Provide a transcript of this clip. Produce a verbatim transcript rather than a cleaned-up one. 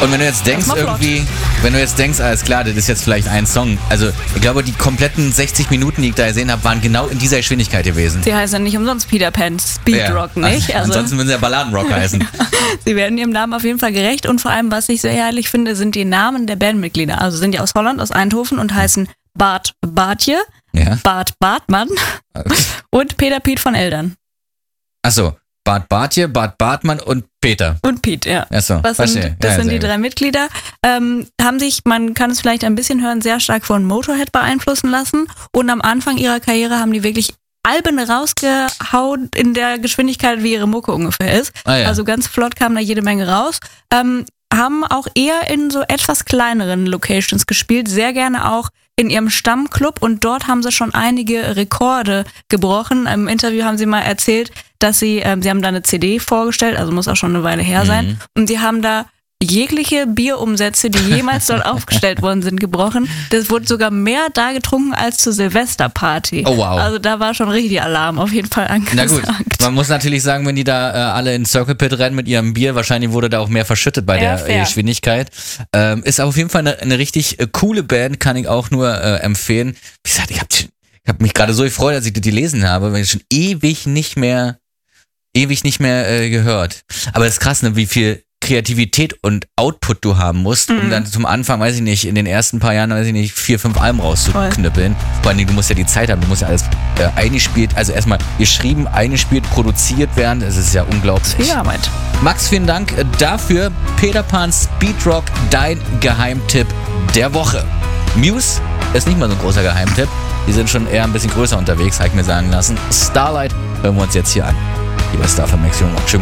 Und wenn du jetzt denkst, irgendwie, wenn du jetzt denkst, alles klar, das ist jetzt vielleicht ein Song. Also, ich glaube, die kompletten sechzig Minuten, die ich da gesehen habe, waren genau in dieser Geschwindigkeit gewesen. Sie heißen ja nicht umsonst Peter Pan Speedrock, ja. nicht? Also, ansonsten würden sie ja Balladenrock heißen. Sie werden ihrem Namen auf jeden Fall gerecht und vor allem, was ich sehr herrlich finde, sind die Namen der Bandmitglieder. Also sind die aus Holland, aus Eindhoven und heißen Bart Bartje, ja. Bart Bartmann Okay. und Peter Piet von Eldern. Achso, Bart Bartje, Bart Bartmann und Peter. Und Piet, ja. Achso, das verstehe. sind, das ja, sind die gut. drei Mitglieder. Ähm, haben sich, man kann es vielleicht ein bisschen hören, sehr stark von Motorhead beeinflussen lassen. Und am Anfang ihrer Karriere haben die wirklich Alben rausgehauen in der Geschwindigkeit, wie ihre Mucke ungefähr ist. Ah, ja. Also ganz flott kam da jede Menge raus. Ähm, haben auch eher in so etwas kleineren Locations gespielt, sehr gerne auch in ihrem Stammclub und dort haben sie schon einige Rekorde gebrochen. Im Interview haben sie mal erzählt, dass sie, ähm, sie haben da eine C D vorgestellt, also muss auch schon eine Weile her sein, Mhm. und sie haben da jegliche Bierumsätze, die jemals dort aufgestellt worden sind, gebrochen. Das wurde sogar mehr da getrunken als zur Silvesterparty. Oh, wow. Also da war schon richtig Alarm auf jeden Fall angesagt. Na gut, man muss natürlich sagen, wenn die da äh, alle in Circle Pit rennen mit ihrem Bier, wahrscheinlich wurde da auch mehr verschüttet bei Ja, der fair. äh, Geschwindigkeit. Ähm, ist aber auf jeden Fall eine, eine richtig äh, coole Band, kann ich auch nur äh, empfehlen. Wie gesagt, ich habe ich hab mich gerade so gefreut, als ich das gelesen habe, weil ich schon ewig nicht mehr, ewig nicht mehr äh, gehört. Aber das ist krass, ne, wie viel Kreativität und Output du haben musst, um Mhm. dann zum Anfang, weiß ich nicht, in den ersten paar Jahren, weiß ich nicht, vier, fünf Alben rauszuknüppeln. Vor allem, du musst ja die Zeit haben, du musst ja alles äh, eingespielt, also erstmal geschrieben, eingespielt, produziert werden. Das ist ja unglaublich. Viel Arbeit. Max, vielen Dank äh, dafür. Peter Pan Speedrock, dein Geheimtipp der Woche. Muse ist nicht mal so ein großer Geheimtipp. Die sind schon eher ein bisschen größer unterwegs, habe ich mir sagen lassen. Starlight hören wir uns jetzt hier an. Lieber Star von Max Jung. Schönen